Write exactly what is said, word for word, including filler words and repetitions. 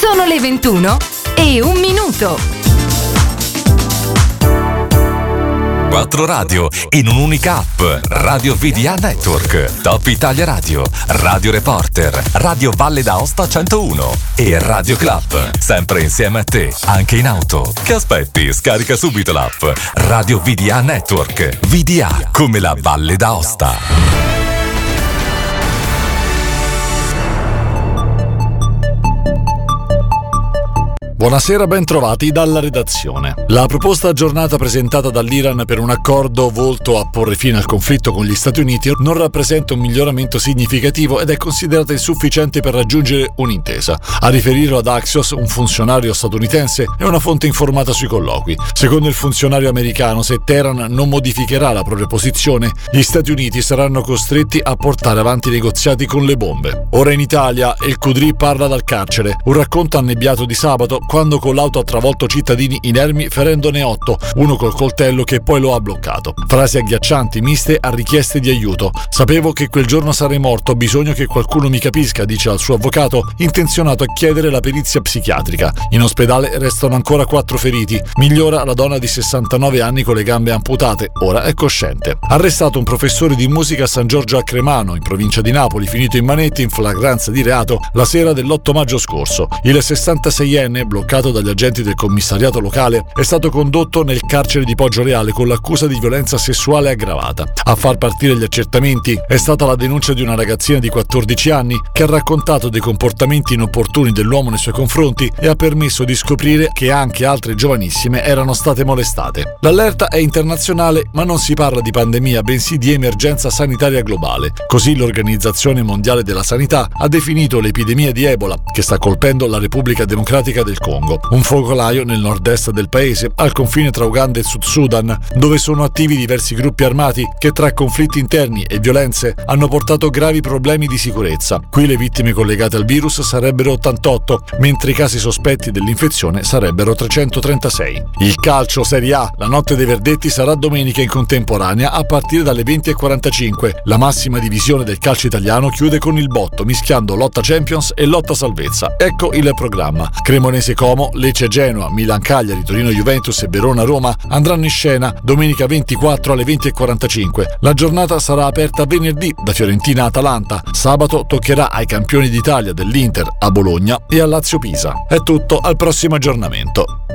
Sono le ventuno e un minuto. Quattro radio in un'unica app. Radio V D A Network, Top Italia Radio, Radio Reporter, Radio Valle d'Aosta centouno e Radio Club. Sempre insieme a te, anche in auto. Che aspetti? Scarica subito l'app Radio V D A Network. V D A come la Valle d'Aosta. Buonasera, ben trovati dalla redazione. La proposta aggiornata presentata dall'Iran per un accordo volto a porre fine al conflitto con gli Stati Uniti non rappresenta un miglioramento significativo ed è considerata insufficiente per raggiungere un'intesa. A riferirlo ad Axios, un funzionario statunitense e una fonte informata sui colloqui. Secondo il funzionario americano, se Teheran non modificherà la propria posizione, gli Stati Uniti saranno costretti a portare avanti i negoziati con le bombe. Ora in Italia, El Qudri parla dal carcere. Un racconto annebbiato di sabato, quando con l'auto ha travolto cittadini inermi ferendone otto, uno col coltello che poi lo ha bloccato. Frasi agghiaccianti miste a richieste di aiuto. Sapevo che quel giorno sarei morto, ho bisogno che qualcuno mi capisca, dice al suo avvocato, intenzionato a chiedere la perizia psichiatrica. In ospedale restano ancora quattro feriti. Migliora la donna di sessantanove anni con le gambe amputate, ora è cosciente. Arrestato un professore di musica a San Giorgio a Cremano, in provincia di Napoli, finito in manette in flagranza di reato la sera dell'otto maggio scorso. Il sessantaseienne, bloccato dagli agenti del commissariato locale, è stato condotto nel carcere di Poggioreale con l'accusa di violenza sessuale aggravata. A far partire gli accertamenti è stata la denuncia di una ragazzina di quattordici anni che ha raccontato dei comportamenti inopportuni dell'uomo nei suoi confronti e ha permesso di scoprire che anche altre giovanissime erano state molestate. L'allerta è internazionale, ma non si parla di pandemia, bensì di emergenza sanitaria globale. Così l'Organizzazione Mondiale della Sanità ha definito l'epidemia di Ebola, che sta colpendo la Repubblica Democratica del Congo, un focolaio nel nord-est del paese, al confine tra Uganda e Sud Sudan, dove sono attivi diversi gruppi armati che tra conflitti interni e violenze hanno portato gravi problemi di sicurezza. Qui le vittime collegate al virus sarebbero ottantotto, mentre i casi sospetti dell'infezione sarebbero trecentotrentasei. Il calcio Serie A, la notte dei verdetti sarà domenica in contemporanea a partire dalle venti e quarantacinque. La massima divisione del calcio italiano chiude con il botto, mischiando lotta Champions e lotta salvezza. Ecco il programma. Cremonese Como, Lecce Genoa, Milan Cagliari, Torino Juventus e Verona Roma andranno in scena domenica ventiquattro alle venti e quarantacinque. La giornata sarà aperta venerdì da Fiorentina Atalanta. Sabato toccherà ai campioni d'Italia dell'Inter a Bologna e a Lazio Pisa. È tutto, al prossimo aggiornamento.